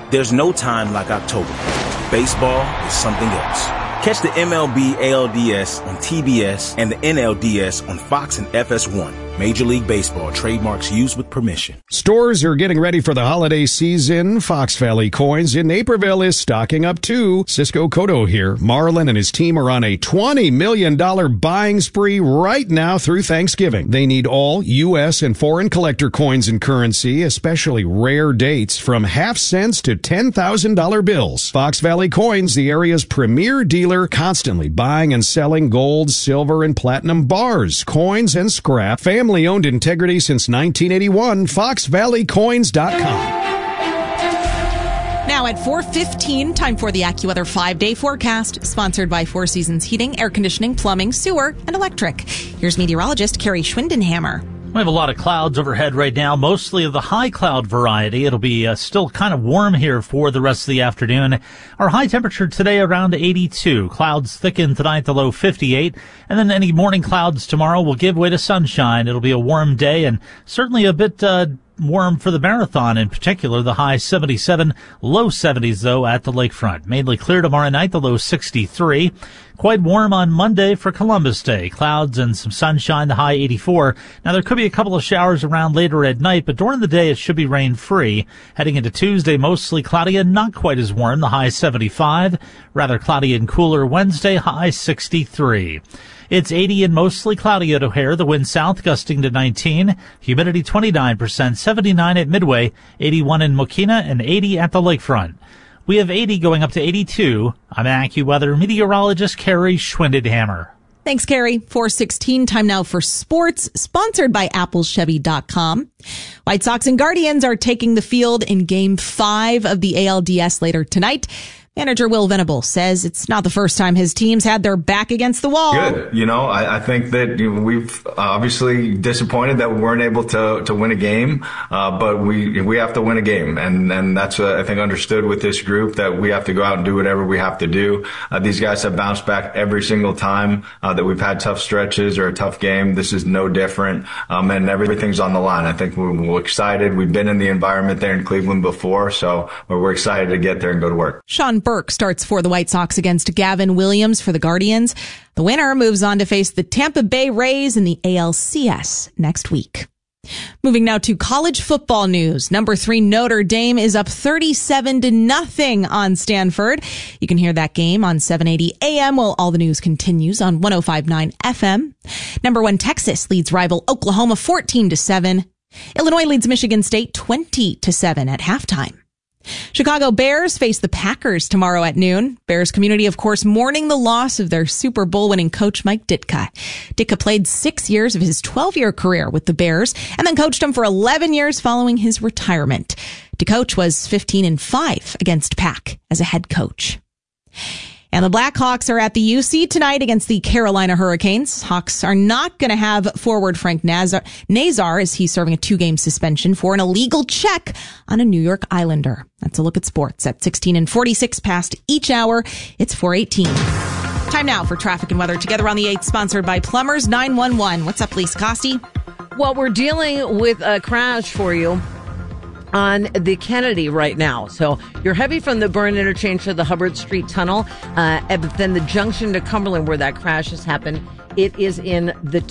There's no time like October. Baseball is something else. Catch the MLB ALDS on TBS and the NLDS on Fox and FS1. Major League Baseball trademarks used with permission. Stores are getting ready for the holiday season. Fox Valley Coins in Naperville is stocking up too. Cisco Cotto here. Marlon and his team are on a $20 million buying spree right now through Thanksgiving. They need all U.S. and foreign collector coins and currency, especially rare dates, from half cents to $10,000 bills. Fox Valley Coins, the area's premier dealer, constantly buying and selling gold, silver, and platinum bars, coins, and scrap. Family-owned integrity since 1981. FoxValleyCoins.com. Now at 4:15, time for the AccuWeather 5-day forecast, sponsored by Four Seasons Heating, Air Conditioning, Plumbing, Sewer, and Electric. Here's meteorologist Carrie Schwindenhammer. We have a lot of clouds overhead right now, mostly of the high cloud variety. It'll be still kind of warm here for the rest of the afternoon. Our high temperature today around 82. Clouds thicken tonight, the low 58. And then any morning clouds tomorrow will give way to sunshine. It'll be a warm day and certainly a bit warm for the marathon in particular. The high 77, low 70s though at the lakefront. Mainly clear tomorrow night, the low 63. Quite warm on Monday for Columbus Day. Clouds and some sunshine, the high 84. Now there could be a couple of showers around later at night, but during the day it should be rain free. Heading into Tuesday, mostly cloudy and not quite as warm, the high 75. Rather cloudy and cooler Wednesday, high 63. It's 80 and mostly cloudy at O'Hare. The wind south gusting to 19. Humidity 29%, 79 at Midway, 81 in Mokina, and 80 at the lakefront. We have 80 going up to 82. I'm AccuWeather meteorologist Carrie Schwindenhammer. Thanks, Carrie. 4:16, time now for sports, sponsored by AppleChevy.com. White Sox and Guardians are taking the field in Game 5 of the ALDS later tonight. Manager Will Venable says it's not the first time his team's had their back against the wall. Good. I think that we've obviously disappointed that we weren't able to win a game, but we have to win a game. And that's, I think, understood with this group, that we have to go out and do whatever we have to do. These guys have bounced back every single time that we've had tough stretches or a tough game. This is no different. And everything's on the line. I think we're excited. We've been in the environment there in Cleveland before, so we're excited to get there and go to work. Sean Burke starts for the White Sox against Gavin Williams for the Guardians. The winner moves on to face the Tampa Bay Rays in the ALCS next week. Moving now to college football news. Number 3 Notre Dame is up 37-0 on Stanford. You can hear that game on 780 AM while all the news continues on 105.9 FM. Number 1 Texas leads rival Oklahoma 14-7. Illinois leads Michigan State 20-7 at halftime. Chicago Bears face the Packers tomorrow at noon. Bears community, of course, mourning the loss of their Super Bowl winning coach Mike Ditka. Ditka played 6 years of his 12-year career with the Bears and then coached them for 11 years following his retirement. DeCoach was 15-5 against Pack as a head coach. And the Blackhawks are at the UC tonight against the Carolina Hurricanes. Hawks are not going to have forward Frank Nazar as he's serving a 2-game suspension for an illegal check on a New York Islander. That's a look at sports at 16:46 past each hour. It's 4:18. Time now for traffic and weather together on the 8th, sponsored by Plumbers 911. What's up, Lisa Costi? Well, we're dealing with a crash for you on the Kennedy right now. So you're heavy from the Burn interchange to the Hubbard Street Tunnel, but then the junction to Cumberland where that crash has happened, it is in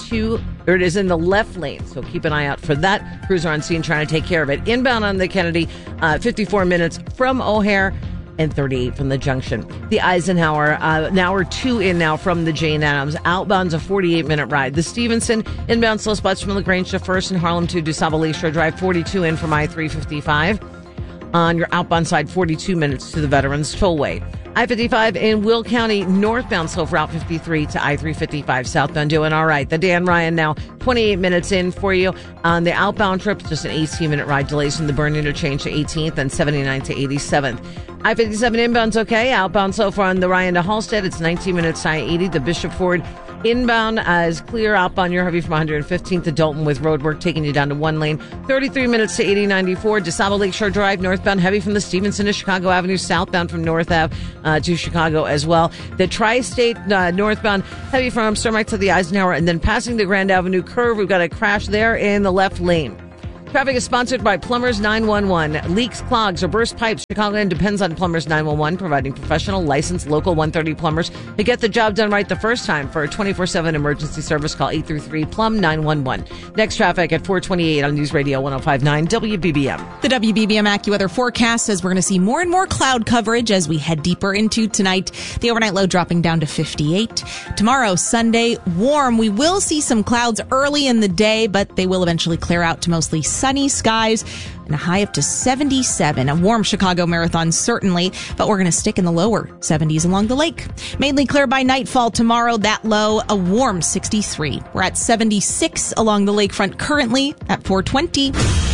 the left lane. So keep an eye out for that. Crews are on scene trying to take care of it. Inbound on the Kennedy, 54 minutes from O'Hare and 38 from the junction. The Eisenhower, an hour 2 in now from the Jane Addams. Outbound's a 48-minute ride. The Stevenson inbound slow spots from LaGrange to First and Harlem to DuSable Lakeshore Drive, 42 in from I-355. On your outbound side, 42 minutes to the Veterans Tollway. I-55 in Will County, northbound slow for Route 53 to I-355 southbound. Doing all right. The Dan Ryan now 28 minutes in for you. On the outbound trip, just an 18-minute ride. Delays from the Burn interchange to 18th and 79 to 87th. I-57 inbound's okay. Outbound so far on the Ryan to Halstead, it's 19 minutes to I-80. The Bishop Ford inbound is clear. Outbound, you're heavy from 115th to Dalton with road work taking you down to 1 lane. 33 minutes to 8094. DuSable Lakeshore Drive northbound, heavy from the Stevenson to Chicago Avenue. Southbound from North Ave to Chicago as well. The Tri-State northbound, heavy from Stermike to the Eisenhower. And then passing the Grand Avenue curve, we've got a crash there in the left lane. Traffic is sponsored by Plumbers 911. Leaks, clogs, or burst pipes, Chicagoland depends on Plumbers 911, providing professional, licensed, local 130 plumbers to get the job done right the first time. For a 24/7 emergency service, call 833-PLUM-911. Next, traffic at 428 on News Radio 105.9 WBBM. The WBBM AccuWeather forecast says we're going to see more and more cloud coverage as we head deeper into tonight. The overnight low dropping down to 58. Tomorrow, Sunday, warm. We will see some clouds early in the day, but they will eventually clear out to mostly sunny skies and a high up to 77. A warm Chicago marathon, certainly, but we're going to stick in the lower 70s along the lake. Mainly clear by nightfall tomorrow. That low, a warm 63. We're at 76 along the lakefront currently at 420.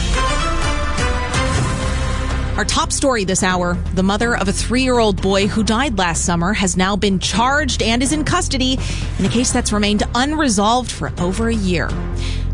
Our top story this hour, the mother of a 3-year-old boy who died last summer has now been charged and is in custody in a case that's remained unresolved for over a year.